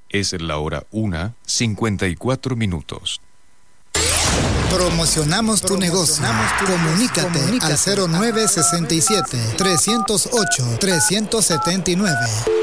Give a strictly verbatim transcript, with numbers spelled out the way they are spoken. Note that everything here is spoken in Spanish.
Es la hora una, cincuenta y cuatro minutos. Promocionamos tu negocio. Comunícate, Comunícate al cero nueve sesenta y siete, trescientos ocho, trescientos setenta y nueve.